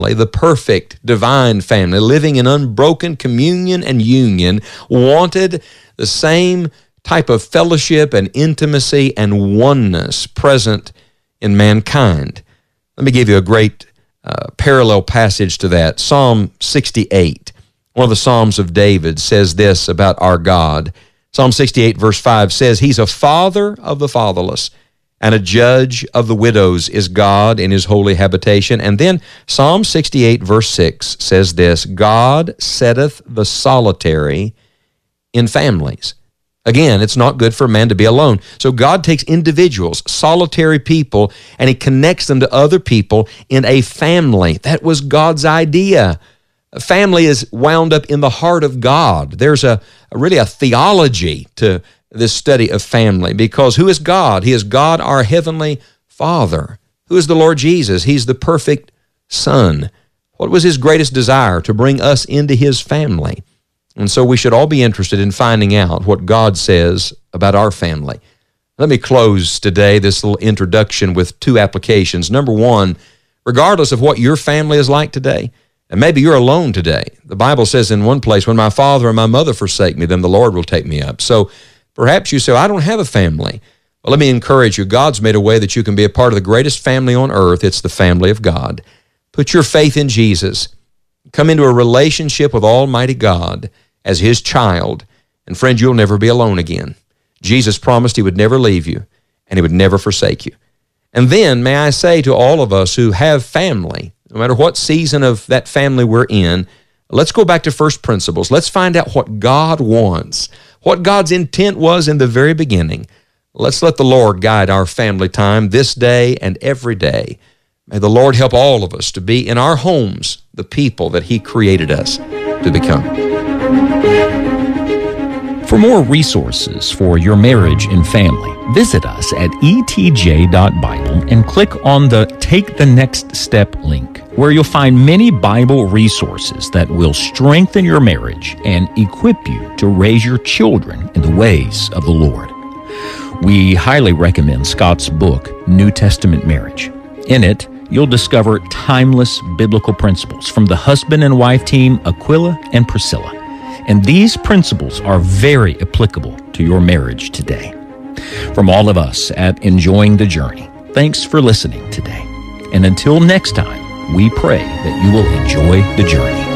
the perfect divine family, living in unbroken communion and union, wanted the same type of fellowship and intimacy and oneness present in mankind. Let me give you a great parallel passage to that. Psalm 68, one of the Psalms of David, says this about our God. Psalm 68 verse 5 says, He's a father of the fatherless, and a judge of the widows is God in His holy habitation. And then Psalm 68 verse 6 says this, God setteth the solitary in families. Again, it's not good for man to be alone. So God takes individuals, solitary people, and He connects them to other people in a family. That was God's idea. A family is wound up in the heart of God. There's really a theology to this study of family, because who is God? He is God, our Heavenly Father. Who is the Lord Jesus? He's the perfect Son. What was His greatest desire? To bring us into His family. And so we should all be interested in finding out what God says about our family. Let me close today this little introduction with two applications. Number one, regardless of what your family is like today, and maybe you're alone today, the Bible says in one place, when my father and my mother forsake me, then the Lord will take me up. So perhaps you say, I don't have a family. Well, let me encourage you. God's made a way that you can be a part of the greatest family on earth. It's the family of God. Put your faith in Jesus. Come into a relationship with Almighty God as His child. And friend, you'll never be alone again. Jesus promised He would never leave you, and He would never forsake you. And then, may I say to all of us who have family, no matter what season of that family we're in, let's go back to first principles. Let's find out what God wants, what God's intent was in the very beginning. Let's let the Lord guide our family time this day and every day. May the Lord help all of us to be in our homes the people that He created us to become. For more resources for your marriage and family, visit us at etj.bible and click on the Take the Next Step link, where you'll find many Bible resources that will strengthen your marriage and equip you to raise your children in the ways of the Lord. We highly recommend Scott's book, New Testament Marriage. In it, you'll discover timeless biblical principles from the husband and wife team Aquila and Priscilla. And these principles are very applicable to your marriage today. From all of us at Enjoying the Journey, thanks for listening today. And until next time, we pray that you will enjoy the journey.